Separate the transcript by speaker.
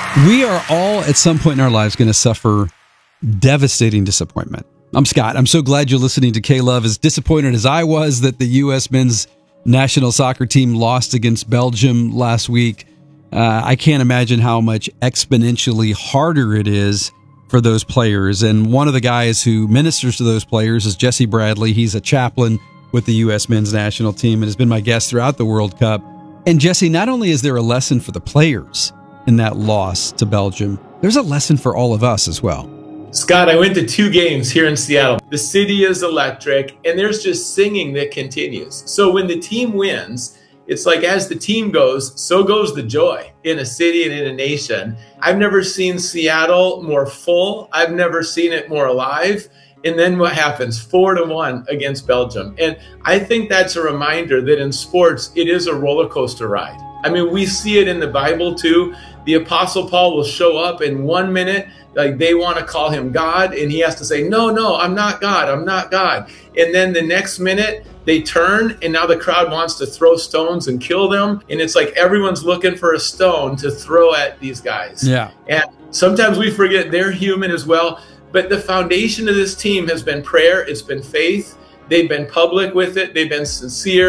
Speaker 1: We are all at some point in our lives going to suffer devastating disappointment. I'm Scott. I'm so glad you're listening to K-Love. As disappointed as I was that the U.S. men's national soccer team lost against Belgium last week, I can't imagine how much exponentially harder it is for those players. And one of the guys who ministers to those players is Jesse Bradley. He's a chaplain with the U.S. men's national team and has been my guest throughout the World Cup. And Jesse, not only is there a lesson for the players in that loss to Belgium, there's a lesson for all of us as well.
Speaker 2: Scott, I went to 2 games here in Seattle. The city is electric, and there's just singing that continues. So when the team wins, it's like as the team goes, so goes the joy in a city and in a nation. I've never seen Seattle more full. I've never seen it more alive. And then what happens? 4-1 against Belgium. And I think that's a reminder that in sports, it is a roller coaster ride. I mean, we see it in the Bible too. The Apostle Paul will show up in 1 minute, like they want to call him God, and he has to say, no, I'm not God, I'm not God. And then the next minute they turn, and now the crowd wants to throw stones and kill them. And it's like everyone's looking for a stone to throw at these guys.
Speaker 1: Yeah.
Speaker 2: And sometimes we forget they're human as well. But the foundation of this team has been prayer, it's been faith. They've been public with it, they've been sincere.